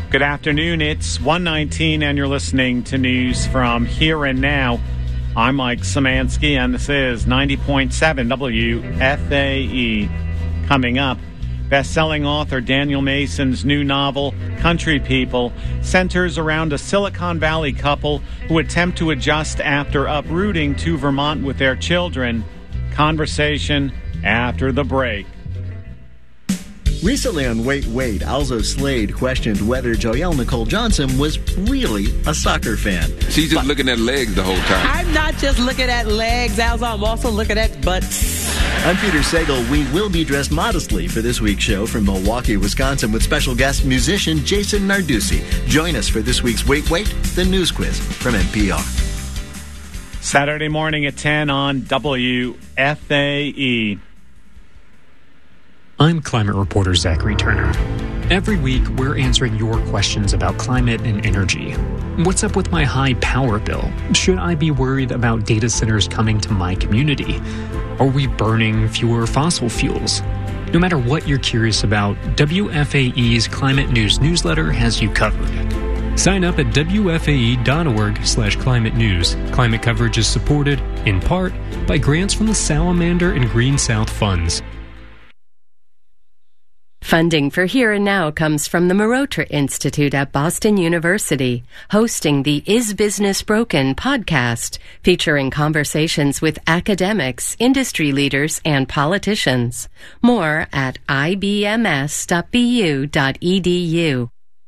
Good afternoon. It's 1:19 and you're listening to news from Here and Now. I'm Mike Szymanski and this is 90.7 WFAE. Coming up, best-selling author Daniel Mason's new novel, Country People, centers around a Silicon Valley couple who attempt to adjust after uprooting to Vermont with their children. Conversation after the break. Recently on Wait, Alzo Slade questioned whether Joelle Nicole Johnson was really a soccer fan. She's just looking at legs the whole time. I'm not just looking at legs, Alzo. I'm also looking at butts. I'm Peter Sagal. We will be dressed modestly for this week's show from Milwaukee, Wisconsin, with special guest musician Jason Narducci. Join us for this week's Wait, the news quiz from NPR. Saturday morning at 10 on WFAE. I'm climate reporter Zachary Turner. Every week, we're answering your questions about climate and energy. What's up with my high power bill? Should I be worried about data centers coming to my community? Are we burning fewer fossil fuels? No matter what you're curious about, WFAE's Climate News newsletter has you covered. Sign up at WFAE.org/climate news. Climate coverage is supported, in part, by grants from the Salamander and Green South funds. Funding for Here and Now comes from the Marotra Institute at Boston University, hosting the Is Business Broken podcast, featuring conversations with academics, industry leaders, and politicians. More at ibms.bu.edu.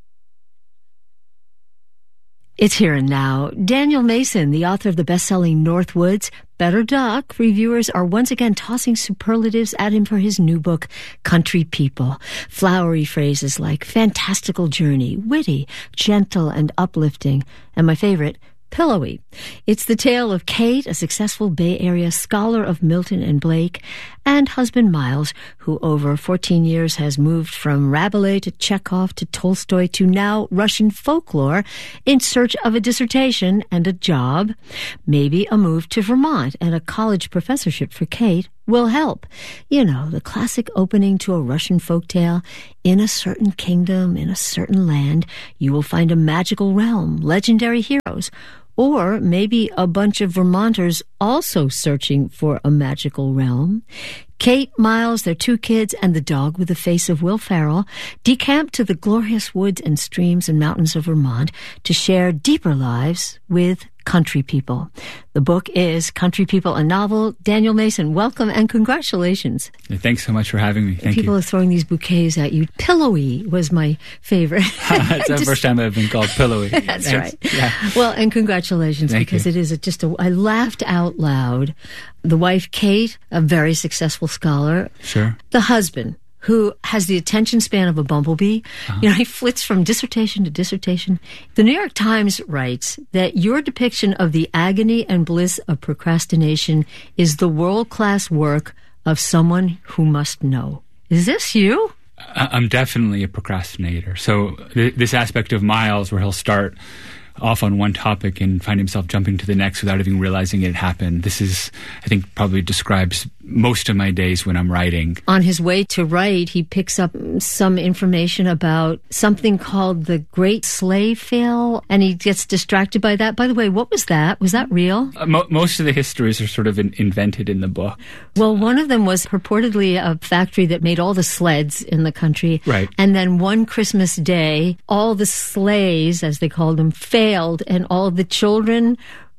It's Here and Now. Daniel Mason, the author of the best-selling Northwoods, Better Duck, reviewers are once again tossing superlatives at him for his new book, Country People. Flowery phrases like fantastical journey, witty, gentle and uplifting, and my favorite, pillowy. It's the tale of Kate, a successful Bay Area scholar of Milton and Blake, and husband Miles, who over 14 years has moved from Rabelais to Chekhov to Tolstoy to now Russian folklore in search of a dissertation and a job. Maybe a move to Vermont and a college professorship for Kate will help. You know, the classic opening to a Russian folktale. In a certain kingdom, in a certain land, you will find a magical realm, legendary heroes, or maybe a bunch of Vermonters also searching for a magical realm. Kate, Miles, their two kids, and the dog with the face of Will Ferrell decamp to the glorious woods and streams and mountains of Vermont to share deeper lives with country people. The book is Country People, a novel. Daniel Mason, welcome and congratulations. Thanks so much for having me. Thank People you. are throwing these bouquets at you. Pillowy was my favorite. It's the first time I've been called pillowy. That's Thanks. right. Yeah. Well, and congratulations, Thank because you. it is I laughed out loud. The wife, Kate, a very successful scholar. Sure. The husband, who has the attention span of a bumblebee. You know, he flits from dissertation to dissertation. The New York Times writes that your depiction of the agony and bliss of procrastination is the world-class work of someone who must know. Is this you? I'm definitely a procrastinator. So this aspect of Miles, where he'll start off on one topic and find himself jumping to the next without even realizing it happened. This is, I think, probably describes most of my days when I'm writing. On his way to write, he picks up some information about something called the Great Sleigh Fail, and he gets distracted by that. By the way, what was that? Was that real? Most of the histories are sort of invented in the book. Well, one of them was purportedly a factory that made all the sleds in the country. Right. And then one Christmas day, all the sleighs, as they called them, failed, and all the children,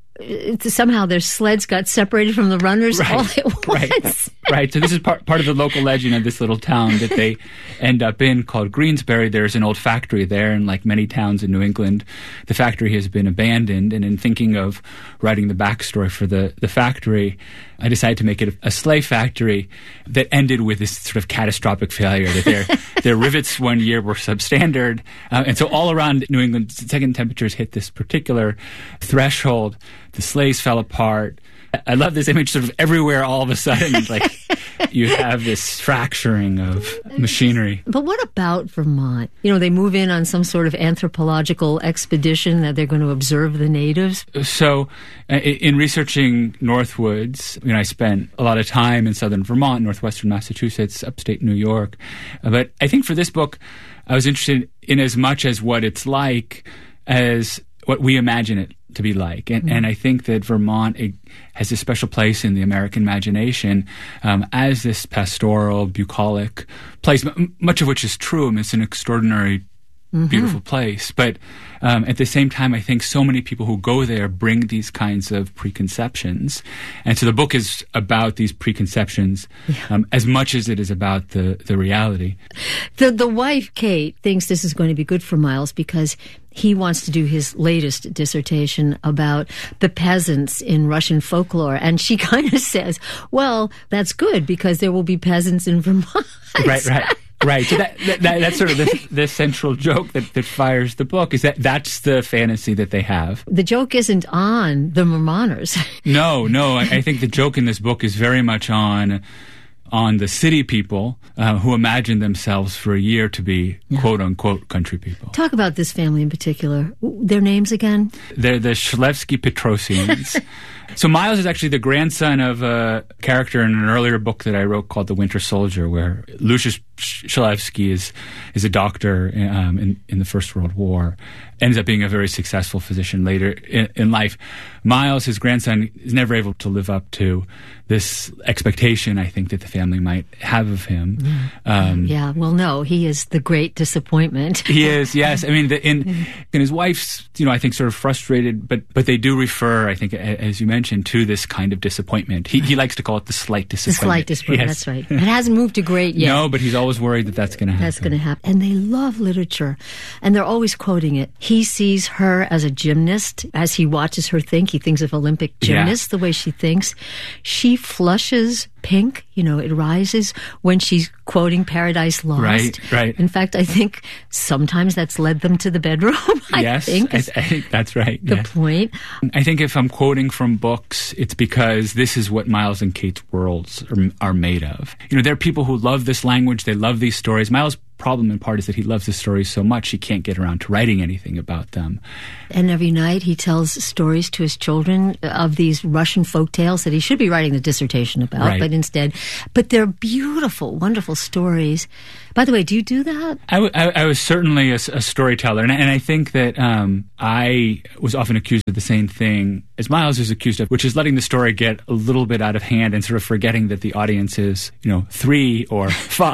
somehow their sleds got separated from the runners all at once. Right. So this is part of the local legend of this little town that they end up in called Greensbury. There's an old factory there, and like many towns in New England, the factory has been abandoned. And in thinking of writing the backstory for the factory, I decided to make it a sleigh factory that ended with this sort of catastrophic failure, that their rivets one year were substandard. And so all around New England, second temperatures hit this particular threshold. The sleighs fell apart. I love this image sort of everywhere all of a sudden, like you have this fracturing of machinery. But what about Vermont? You know, they move in on some sort of anthropological expedition that they're going to observe the natives. So in researching Northwoods, I spent a lot of time in southern Vermont, northwestern Massachusetts, upstate New York. But I think for this book, I was interested in as much as what it's like as what we imagine it to be like. And I think that Vermont has a special place in the American imagination as this pastoral, bucolic place, much of which is true. I mean, it's an extraordinary, beautiful place. But at the same time, I think so many people who go there bring these kinds of preconceptions. And so the book is about these preconceptions as much as it is about the reality. The wife, Kate, thinks this is going to be good for Miles because he wants to do his latest dissertation about the peasants in Russian folklore. And she kind of says, well, that's good because there will be peasants in Vermont. Right. So that's sort of the central joke that fires the book, is that's the fantasy that they have. The joke isn't on the Vermonters. No. I think the joke in this book is very much on the city people who imagine themselves for a year to be quote-unquote country people. Talk about this family in particular. Their names again? They're the Shlevsky-Petrosians. So Miles is actually the grandson of a character in an earlier book that I wrote called The Winter Soldier, where Lucius Shlevsky is a doctor in the First World War, ends up being a very successful physician later in life. Miles, his grandson, is never able to live up to this expectation, I think, that the family might have of him. No, he is the great disappointment. He is, yes. I mean, and his wife's, I think, sort of frustrated, but they do refer, I think, as you mentioned, to this kind of disappointment. He likes to call it the slight disappointment. The slight disappointment, yes. That's right. It hasn't moved to great yet. No, but he's always worried that that's going to happen. That's going to happen. And they love literature, and they're always quoting it. He sees her as a gymnast. As he watches her think, he thinks of Olympic gymnasts, the way she thinks. She flushes pink, it rises when she's quoting Paradise Lost. Right. In fact, I think sometimes that's led them to the bedroom. I think that's right. The point. I think if I'm quoting from books, it's because this is what Miles and Kate's worlds are made of. There are people who love this language, they love these stories. Miles' problem in part is that he loves the stories so much he can't get around to writing anything about them. And every night he tells stories to his children of these Russian folk tales that he should be writing the dissertation about, but they're beautiful, wonderful stories. By the way, do you do that? I was certainly a storyteller, and I think that I was often accused of the same thing as Miles is accused of, which is letting the story get a little bit out of hand and sort of forgetting that the audience is, 3 or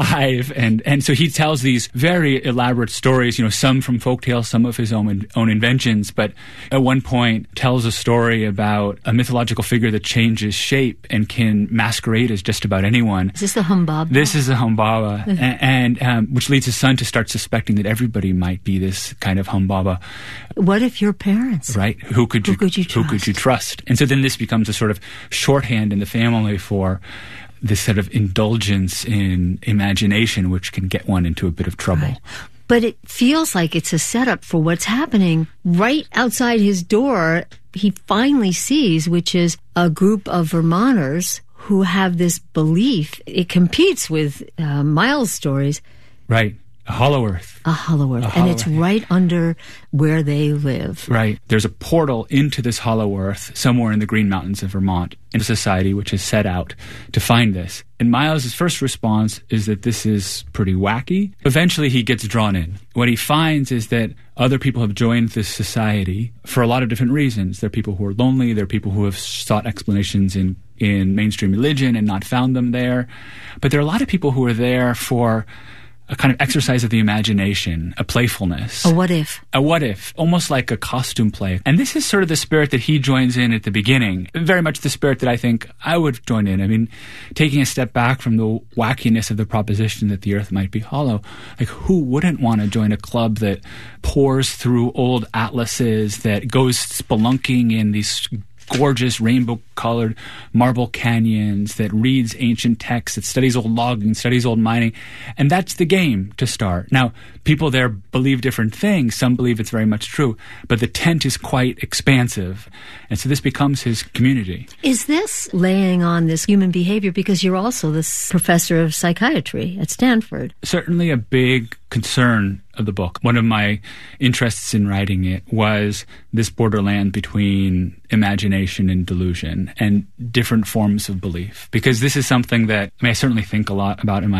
5, and so he tells these very elaborate stories, some from folktales, some of his own inventions, but at one point tells a story about a mythological figure that changes shape and can masquerade as just about anyone. Is this a Humbaba? This is a Humbaba, and which leads his son to start suspecting that everybody might be this kind of Humbaba. What if your parents? Right. Who could you trust? And so then this becomes a sort of shorthand in the family for this sort of indulgence in imagination, which can get one into a bit of trouble. Right. But it feels like it's a setup for what's happening right outside his door. He finally sees, which is a group of Vermonters who have this belief. It competes with Miles' stories. Right. A hollow earth. And it's right under where they live. Right. There's a portal into this hollow earth somewhere in the Green Mountains of Vermont, in a society which has set out to find this. And Miles' first response is that this is pretty wacky. Eventually he gets drawn in. What he finds is that other people have joined this society for a lot of different reasons. There are people who are lonely. There are people who have sought explanations in mainstream religion and not found them there. But there are a lot of people who are there for a kind of exercise of the imagination, a playfulness. A what if. Almost like a costume play. And this is sort of the spirit that he joins in at the beginning. Very much the spirit that I think I would join in. I mean, taking a step back from the wackiness of the proposition that the earth might be hollow, like who wouldn't want to join a club that pores through old atlases, that goes spelunking in these gorgeous rainbow-colored marble canyons, that reads ancient texts, that studies old logging, studies old mining. And that's the game to start. Now, people there believe different things. Some believe it's very much true. But the tent is quite expansive. And so this becomes his community. Is this laying on this human behavior because you're also this professor of psychiatry at Stanford? Certainly a big concern of the book. One of my interests in writing it was this borderland between imagination and delusion and different forms of belief. Because this is something that I certainly think a lot about in my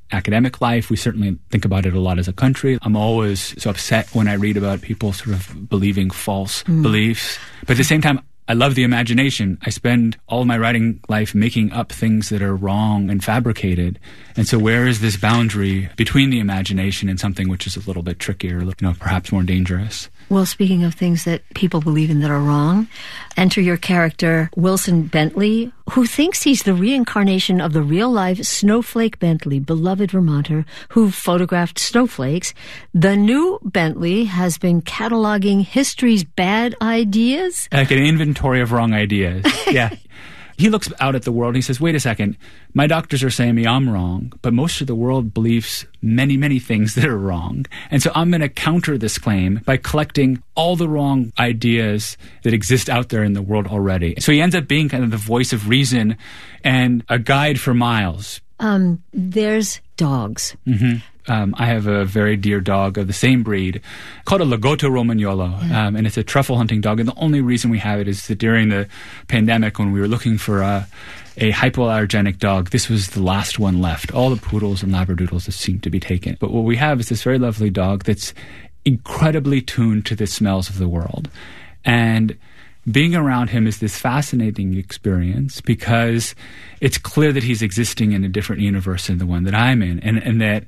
academic life. We certainly think about it a lot as a country. I'm always so upset when I read about people sort of believing false beliefs. But at the same time, I love the imagination. I spend all of my writing life making up things that are wrong and fabricated. And so where is this boundary between the imagination and something which is a little bit trickier, perhaps more dangerous? Well, speaking of things that people believe in that are wrong, enter your character, Wilson Bentley, who thinks he's the reincarnation of the real-life Snowflake Bentley, beloved Vermonter, who photographed snowflakes. The new Bentley has been cataloging history's bad ideas. Like an inventory of wrong ideas. Yeah. He looks out at the world and he says, wait a second, my doctors are saying me I'm wrong, but most of the world believes many, many things that are wrong. And so I'm going to counter this claim by collecting all the wrong ideas that exist out there in the world already. So he ends up being kind of the voice of reason and a guide for miles. There's dogs. Mm-hmm. I have a very dear dog of the same breed called a Lagotto Romagnolo, and it's a truffle hunting dog. And the only reason we have it is that during the pandemic, when we were looking for a hypoallergenic dog, this was the last one left. All the poodles and labradoodles that seemed to be taken. But what we have is this very lovely dog that's incredibly tuned to the smells of the world. And being around him is this fascinating experience because it's clear that he's existing in a different universe than the one that I'm in, and that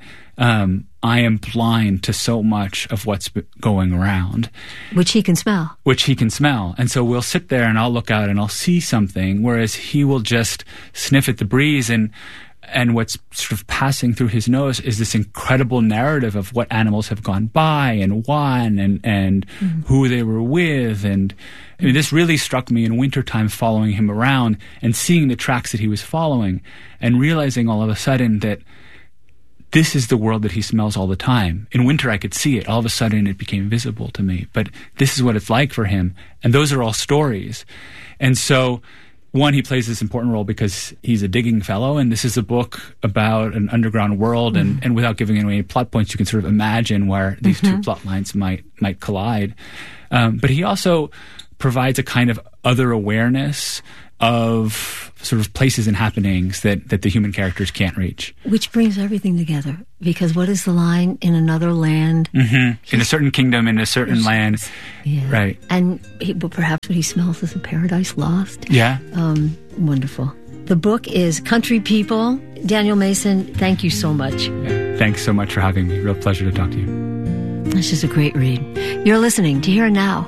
I am blind to so much of what's going around. Which he can smell. And so we'll sit there and I'll look out and I'll see something, whereas he will just sniff at the breeze, and what's sort of passing through his nose is this incredible narrative of what animals have gone by and when and who they were with. And I mean, this really struck me in wintertime, following him around and seeing the tracks that he was following and realizing all of a sudden that this is the world that he smells all the time. In winter, I could see it. All of a sudden, it became visible to me. But this is what it's like for him. And those are all stories. And so, one, he plays this important role because he's a digging fellow, and this is a book about an underground world, and without giving away any plot points, you can sort of imagine where these two plot lines might collide. But he also provides a kind of other awareness of sort of places and happenings that the human characters can't reach. Which brings everything together, because what is the line? In another land? In a certain kingdom, in a certain land. Yeah. Right. And perhaps what he smells is a paradise lost. Yeah. Wonderful. The book is Country People. Daniel Mason, thank you so much. Yeah. Thanks so much for having me. Real pleasure to talk to you. This is a great read. You're listening to Here and Now.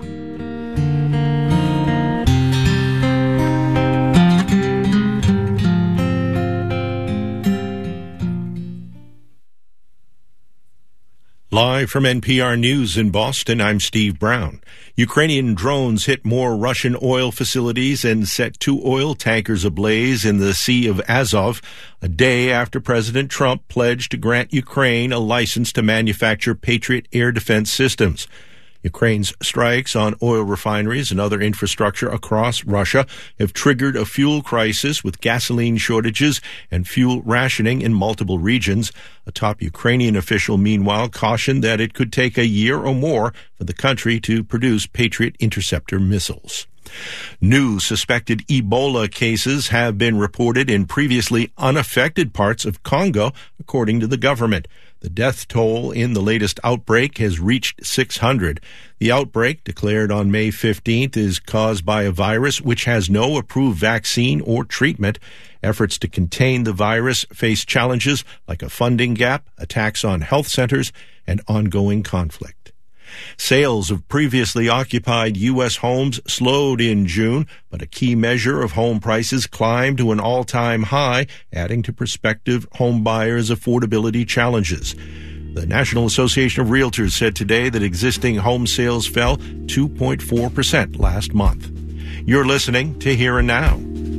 Live from NPR News in Boston, I'm Steve Brown. Ukrainian drones hit more Russian oil facilities and set 2 oil tankers ablaze in the Sea of Azov, a day after President Trump pledged to grant Ukraine a license to manufacture Patriot air defense systems. Ukraine's strikes on oil refineries and other infrastructure across Russia have triggered a fuel crisis with gasoline shortages and fuel rationing in multiple regions. A top Ukrainian official, meanwhile, cautioned that it could take a year or more for the country to produce Patriot interceptor missiles. New suspected Ebola cases have been reported in previously unaffected parts of Congo, according to the government. The death toll in the latest outbreak has reached 600. The outbreak, declared on May 15th, is caused by a virus which has no approved vaccine or treatment. Efforts to contain the virus face challenges like a funding gap, attacks on health centers, and ongoing conflict. Sales of previously occupied U.S. homes slowed in June, but a key measure of home prices climbed to an all-time high, adding to prospective home buyers' affordability challenges. The National Association of Realtors said today that existing home sales fell 2.4% last month. You're listening to Here and Now.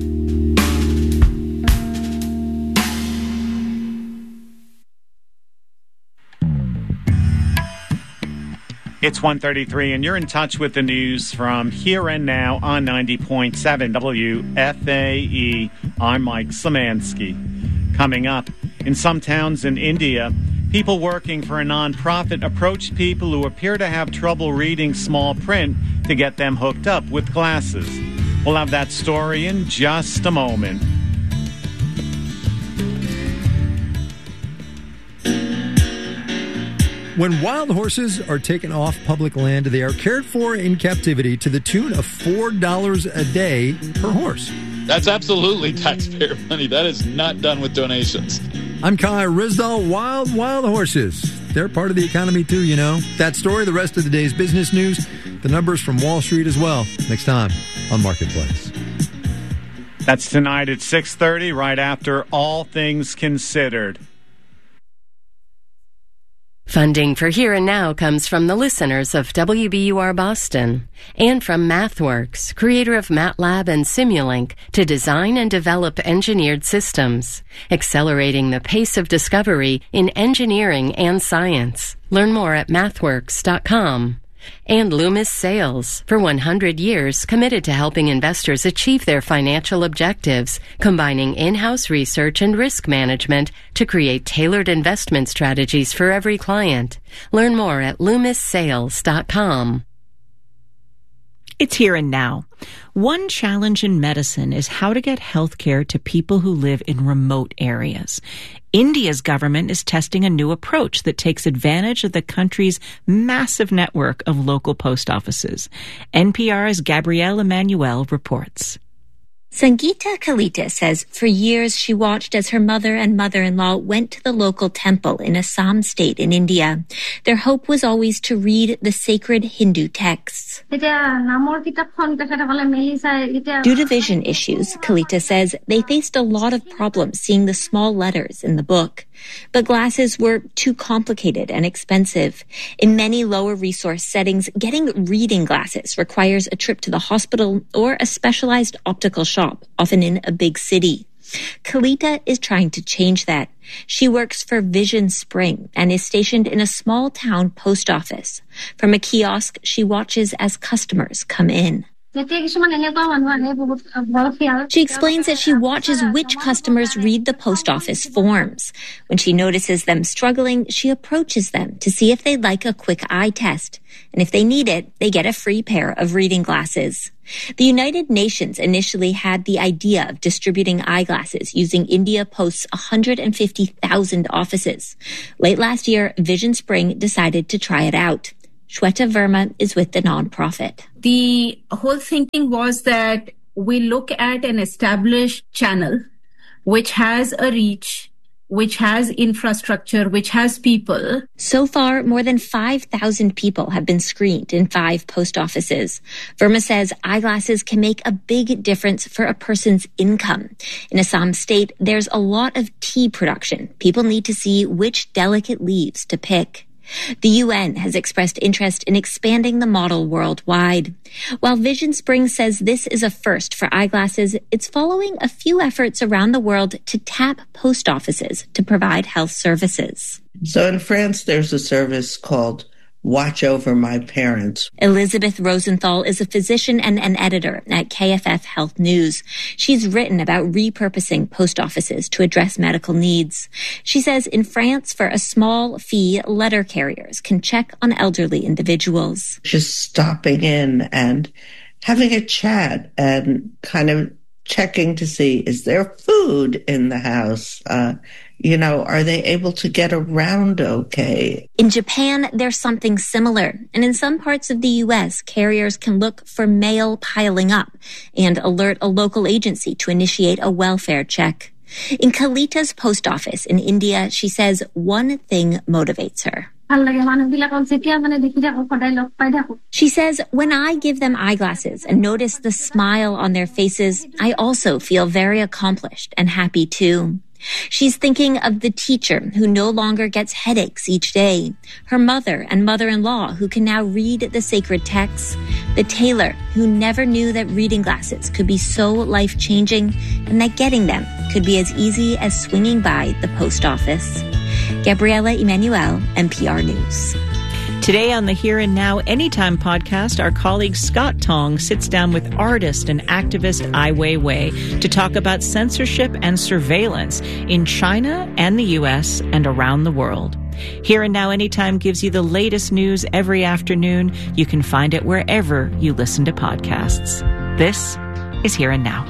It's 1:33, and you're in touch with the news from Here and Now on 90.7 WFAE. I'm Mike Szymanski. Coming up, in some towns in India, people working for a nonprofit approached people who appear to have trouble reading small print to get them hooked up with glasses. We'll have that story in just a moment. When wild horses are taken off public land, they are cared for in captivity to the tune of $4 a day per horse. That's absolutely taxpayer money. That is not done with donations. I'm Kai Rizdal. Wild horses. They're part of the economy too, you know. That story, the rest of the day's business news, the numbers from Wall Street as well. Next time on Marketplace. That's tonight at 6:30, right after All Things Considered. Funding for Here and Now comes from the listeners of WBUR Boston and from MathWorks, creator of MATLAB and Simulink, to design and develop engineered systems, accelerating the pace of discovery in engineering and science. Learn more at mathworks.com. And Loomis Sales, for 100 years committed to helping investors achieve their financial objectives, combining in-house research and risk management to create tailored investment strategies for every client. Learn more at loomissales.com. It's Here and Now. One challenge in medicine is how to get health care to people who live in remote areas. India's government is testing a new approach that takes advantage of the country's massive network of local post offices. NPR's Gabrielle Emanuel reports. Sangeeta Kalita says for years she watched as her mother and mother-in-law went to the local temple in Assam state in India. Their hope was always to read the sacred Hindu texts. Due to vision issues, Kalita says they faced a lot of problems seeing the small letters in the book. But glasses were too complicated and expensive. In many lower resource settings, getting reading glasses requires a trip to the hospital or a specialized optical shop, often in a big city. Kalita is trying to change that. She works for Vision Spring and is stationed in a small town post office. From a kiosk, she watches as customers come in. She explains that she watches which customers read the post office forms. When she notices them struggling, she approaches them to see if they'd like a quick eye test. And if they need it, they get a free pair of reading glasses. The United Nations initially had the idea of distributing eyeglasses using India Post's 150,000 offices. Late last year, Vision Spring decided to try it out. Shweta Verma is with the nonprofit. The whole thinking was that we look at an established channel which has a reach, which has infrastructure, which has people. So far, more than 5,000 people have been screened in 5 post offices. Verma says eyeglasses can make a big difference for a person's income. In Assam state, there's a lot of tea production. People need to see which delicate leaves to pick. The UN has expressed interest in expanding the model worldwide. While Vision Spring says this is a first for eyeglasses, it's following a few efforts around the world to tap post offices to provide health services. So in France, there's a service called Watch Over My Parents. Elizabeth Rosenthal is a physician and an editor at KFF Health News. She's written about repurposing post offices to address medical needs. She says in France, for a small fee, letter carriers can check on elderly individuals. Just stopping in and having a chat and kind of checking to see, is there food in the house? Are they able to get around okay? In Japan, there's something similar. And in some parts of the U.S., carriers can look for mail piling up and alert a local agency to initiate a welfare check. In Kalita's post office in India, she says one thing motivates her. She says, when I give them eyeglasses and notice the smile on their faces, I also feel very accomplished and happy too. She's thinking of the teacher who no longer gets headaches each day, her mother and mother-in-law who can now read the sacred texts, the tailor who never knew that reading glasses could be so life-changing and that getting them could be as easy as swinging by the post office. Gabriella Emanuel, NPR News. Today on the Here and Now Anytime podcast, our colleague Scott Tong sits down with artist and activist Ai Weiwei to talk about censorship and surveillance in China and the U.S. and around the world. Here and Now Anytime gives you the latest news every afternoon. You can find it wherever you listen to podcasts. This is Here and Now.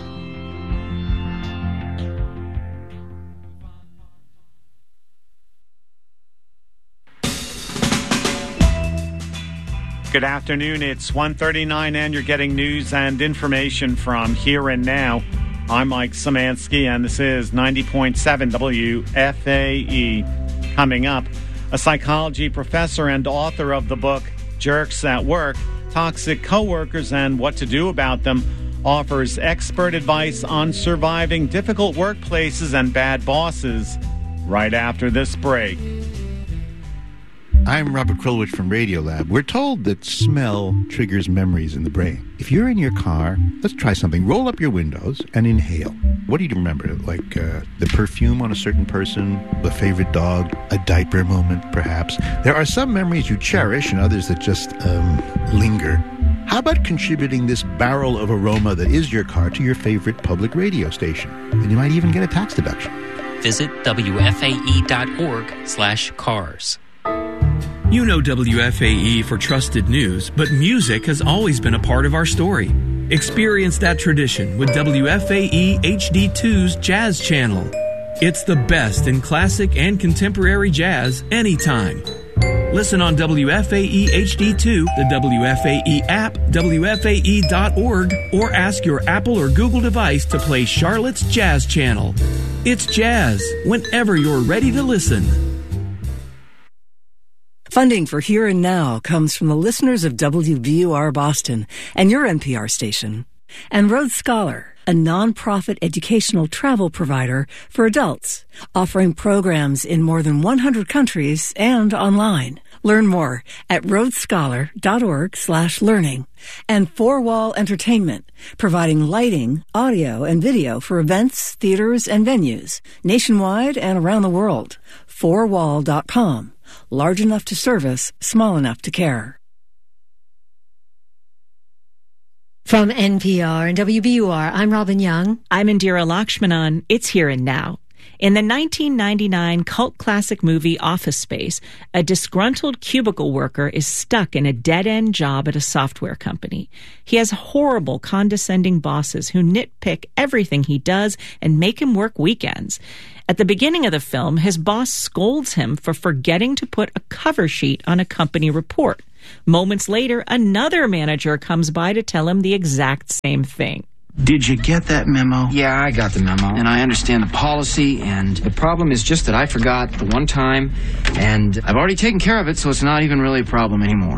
Good afternoon. It's 1:39 and you're getting news and information from Here and Now. I'm Mike Szymanski and this is 90.7 WFAE. Coming up, a psychology professor and author of the book Jerks at Work, Toxic Coworkers and What to Do About Them offers expert advice on surviving difficult workplaces and bad bosses right after this break. I'm Robert Krulwich from Radiolab. We're told that smell triggers memories in the brain. If you're in your car, let's try something. Roll up your windows and inhale. What do you remember? Like the perfume on a certain person, a favorite dog, a diaper moment, perhaps. There are some memories you cherish and others that just linger. How about contributing this barrel of aroma that is your car to your favorite public radio station? And you might even get a tax deduction. Visit WFAE.org/cars. You know WFAE for trusted news, but music has always been a part of our story. Experience that tradition with WFAE HD2's Jazz Channel. It's the best in classic and contemporary jazz anytime. Listen on WFAE HD2, the WFAE app, WFAE.org, or ask your Apple or Google device to play Charlotte's Jazz Channel. It's jazz whenever you're ready to listen. Funding for Here and Now comes from the listeners of WBUR Boston and your NPR station, and Rhodes Scholar, a nonprofit educational travel provider for adults, offering programs in more than 100 countries and online. Learn more at rhodesscholar.org/learning. And Four Wall Entertainment, providing lighting, audio, and video for events, theaters, and venues nationwide and around the world. fourwall.com. Large enough to service, small enough to care. From NPR and WBUR, I'm Robin Young. I'm Indira Lakshmanan. It's Here and Now. In the 1999 cult classic movie Office Space, a disgruntled cubicle worker is stuck in a dead-end job at a software company. He has horrible, condescending bosses who nitpick everything he does and make him work weekends. At the beginning of the film, his boss scolds him for forgetting to put a cover sheet on a company report. Moments later, another manager comes by to tell him the exact same thing. Did you get that memo? Yeah, I got the memo. And I understand the policy, and the problem is just that I forgot the one time, and I've already taken care of it, so it's not even really a problem anymore.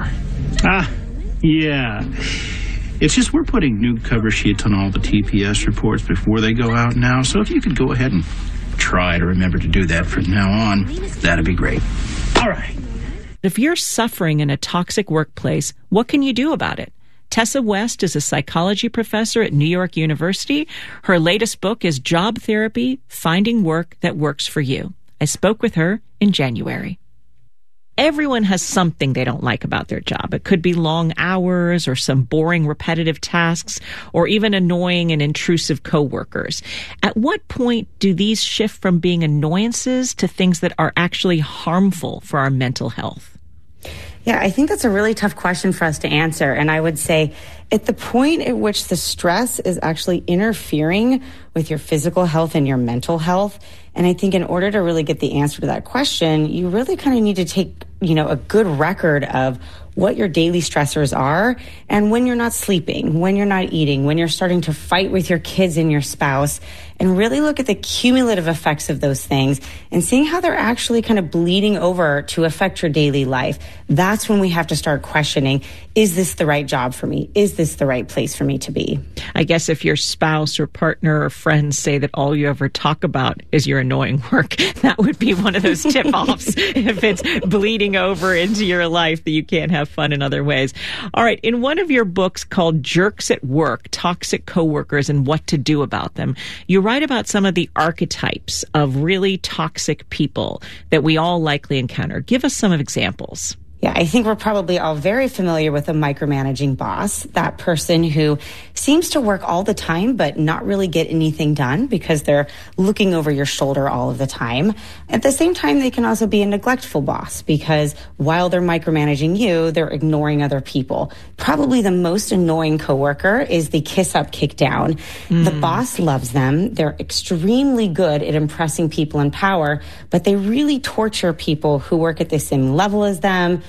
Yeah. It's just we're putting new cover sheets on all the TPS reports before they go out now, so if you could go ahead and try to remember to do that from now on, that'd be great. All right. If you're suffering in a toxic workplace, what can you do about it? Tessa West is a psychology professor at New York University. Her latest book is Job Therapy: Finding Work That Works for You. I spoke with her in January. Everyone has something they don't like about their job. It could be long hours or some boring, repetitive tasks or even annoying and intrusive coworkers. At what point do these shift from being annoyances to things that are actually harmful for our mental health? Yeah, I think that's a really tough question for us to answer. And I would say at the point at which the stress is actually interfering with your physical health and your mental health. And I think in order to really get the answer to that question, you really kind of need to take, a good record of what your daily stressors are and when you're not sleeping, when you're not eating, when you're starting to fight with your kids and your spouse, and really look at the cumulative effects of those things and seeing how they're actually kind of bleeding over to affect your daily life. That's when we have to start questioning, is this the right job for me? Is this the right place for me to be? I guess if your spouse or partner or friends say that all you ever talk about is your annoying work, that would be one of those tip-offs if it's bleeding over into your life that you can't have fun in other ways. All right, in one of your books called Jerks at Work, Toxic Coworkers and What to Do About Them, you write about some of the archetypes of really toxic people that we all likely encounter. Give us some examples. Yeah, I think we're probably all very familiar with a micromanaging boss, that person who seems to work all the time but not really get anything done because they're looking over your shoulder all of the time. At the same time, they can also be a neglectful boss because while they're micromanaging you, they're ignoring other people. Probably the most annoying coworker is the kiss up, kick down. The boss loves them. They're extremely good at impressing people in power, but they really torture people who work at the same level as them,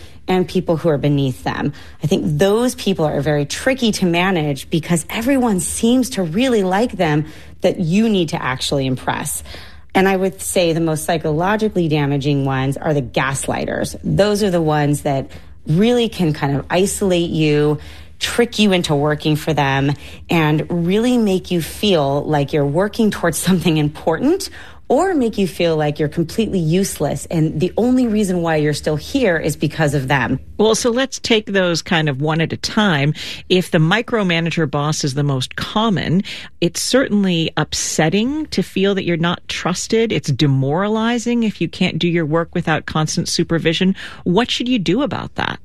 and people who are beneath them. I think those people are very tricky to manage because everyone seems to really like them that you need to actually impress. And I would say the most psychologically damaging ones are the gaslighters. Those are the ones that really can kind of isolate you, trick you into working for them, and really make you feel like you're working towards something important, or make you feel like you're completely useless and the only reason why you're still here is because of them. Well, so let's take those kind of one at a time. If the micromanager boss is the most common, it's certainly upsetting to feel that you're not trusted. It's demoralizing if you can't do your work without constant supervision. What should you do about that?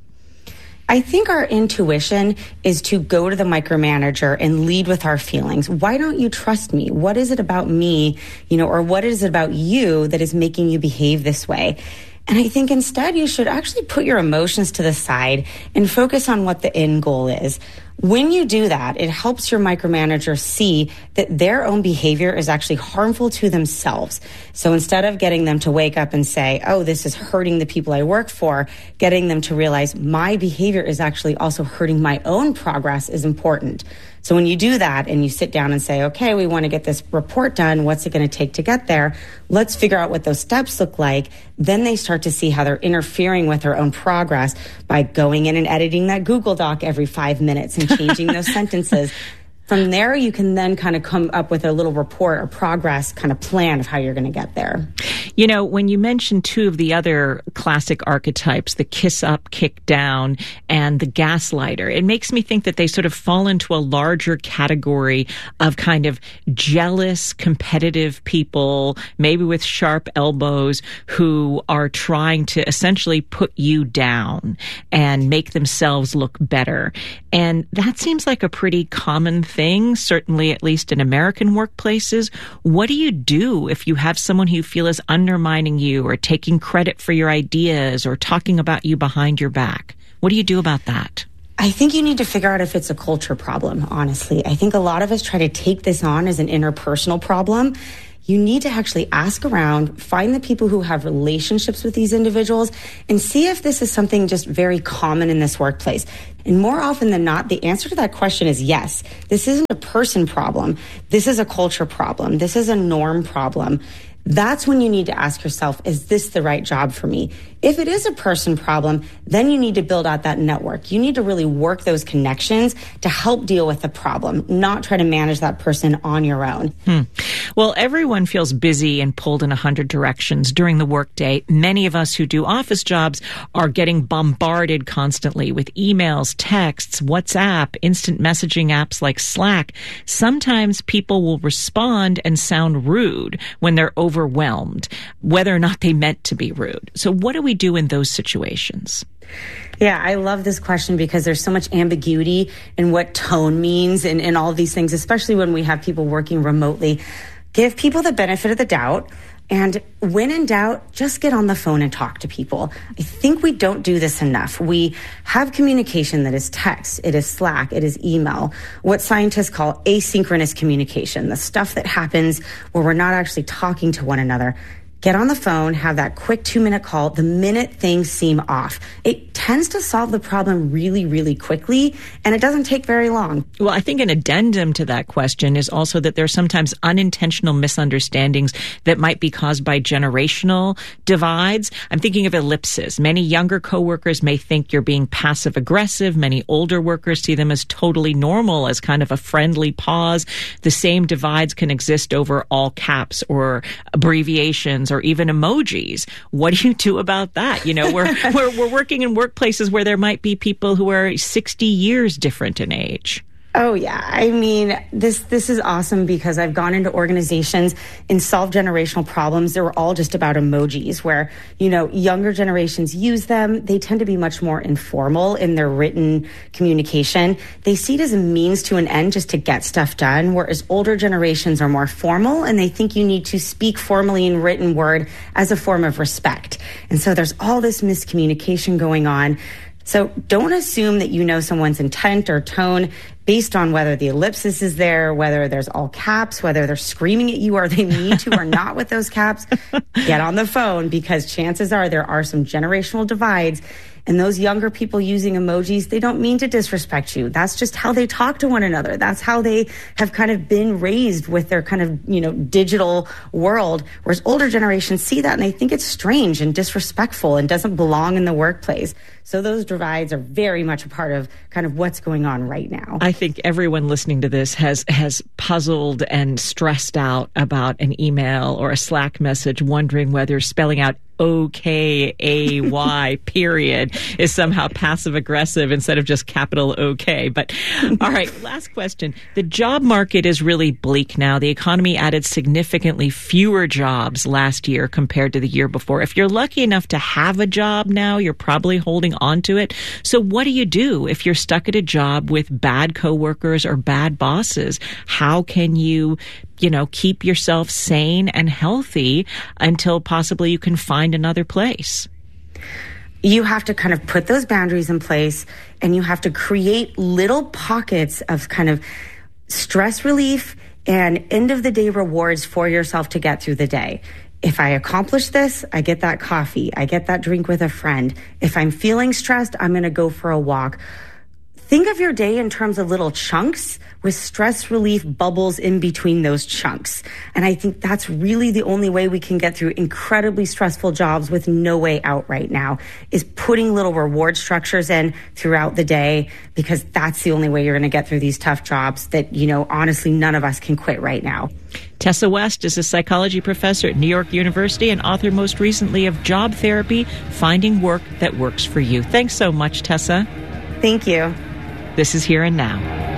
I think our intuition is to go to the micromanager and lead with our feelings. Why don't you trust me? What is it about me, or what is it about you that is making you behave this way? And I think instead you should actually put your emotions to the side and focus on what the end goal is. When you do that, it helps your micromanager see that their own behavior is actually harmful to themselves. So instead of getting them to wake up and say, oh, this is hurting the people I work for, getting them to realize my behavior is actually also hurting my own progress is important. So when you do that and you sit down and say, okay, we want to get this report done, what's it going to take to get there? Let's figure out what those steps look like. Then they start to see how they're interfering with their own progress by going in and editing that Google Doc every 5 minutes and changing those sentences. From there, you can then kind of come up with a little report or progress kind of plan of how you're going to get there. When you mentioned two of the other classic archetypes, the kiss up, kick down, and the gaslighter, it makes me think that they sort of fall into a larger category of kind of jealous, competitive people, maybe with sharp elbows, who are trying to essentially put you down and make themselves look better. And that seems like a pretty common thing, certainly at least in American workplaces. What do you do if you have someone who you feel is undermining you or taking credit for your ideas or talking about you behind your back? What do you do about that? I think you need to figure out if it's a culture problem, honestly. I think a lot of us try to take this on as an interpersonal problem. You need to actually ask around, find the people who have relationships with these individuals, and see if this is something just very common in this workplace. And more often than not, the answer to that question is yes. This isn't a person problem. This is a culture problem. This is a norm problem. That's when you need to ask yourself, is this the right job for me? If it is a person problem, then you need to build out that network. You need to really work those connections to help deal with the problem, not try to manage that person on your own. Well, everyone feels busy and pulled in 100 directions during the workday. Many of us who do office jobs are getting bombarded constantly with emails, texts, WhatsApp, instant messaging apps like Slack. Sometimes people will respond and sound rude when they're overwhelmed, whether or not they meant to be rude. So what do we do in those situations? Yeah, I love this question because there's so much ambiguity in what tone means and all of these things, especially when we have people working remotely. Give people the benefit of the doubt. And when in doubt, just get on the phone and talk to people. I think we don't do this enough. We have communication that is text, it is Slack, it is email, what scientists call asynchronous communication, the stuff that happens where we're not actually talking to one another. Get on the phone, have that quick 2-minute call the minute things seem off. It tends to solve the problem really, really quickly, and it doesn't take very long. Well, I think an addendum to that question is also that there are sometimes unintentional misunderstandings that might be caused by generational divides. I'm thinking of ellipses. Many younger coworkers may think you're being passive aggressive. Many older workers see them as totally normal, as kind of a friendly pause. The same divides can exist over all caps or abbreviations or even emojis. What do you do about that? We're working in workplaces where there might be people who are 60 years different in age. Oh, yeah. I mean, this is awesome because I've gone into organizations and solved generational problems. They were all just about emojis where, younger generations use them. They tend to be much more informal in their written communication. They see it as a means to an end just to get stuff done, whereas older generations are more formal and they think you need to speak formally in written word as a form of respect. And so there's all this miscommunication going on. So don't assume that you know someone's intent or tone based on whether the ellipsis is there, whether there's all caps, whether they're screaming at you or they mean to or not with those caps. Get on the phone because chances are there are some generational divides. And those younger people using emojis, they don't mean to disrespect you. That's just how they talk to one another. That's how they have kind of been raised with their kind of, digital world. Whereas older generations see that and they think it's strange and disrespectful and doesn't belong in the workplace. So those divides are very much a part of kind of what's going on right now. I think everyone listening to this has puzzled and stressed out about an email or a Slack message, wondering whether spelling out OKAY period is somehow passive aggressive instead of just capital OK. But all right, last question. The job market is really bleak now. The economy added significantly fewer jobs last year compared to the year before. If you're lucky enough to have a job now, you're probably holding on to it. So what do you do if you're stuck at a job with bad coworkers or bad bosses? How can you keep yourself sane and healthy until possibly you can find another place? You have to kind of put those boundaries in place, and you have to create little pockets of kind of stress relief and end of the day rewards for yourself to get through the day. If I accomplish this, I get that coffee, I get that drink with a friend. If I'm feeling stressed, I'm going to go for a walk. Think of your day in terms of little chunks with stress relief bubbles in between those chunks. And I think that's really the only way we can get through incredibly stressful jobs with no way out right now, is putting little reward structures in throughout the day, because that's the only way you're going to get through these tough jobs that, honestly, none of us can quit right now. Tessa West is a psychology professor at New York University and author most recently of Job Therapy, Finding Work That Works for You. Thanks so much, Tessa. Thank you. This is Here and Now.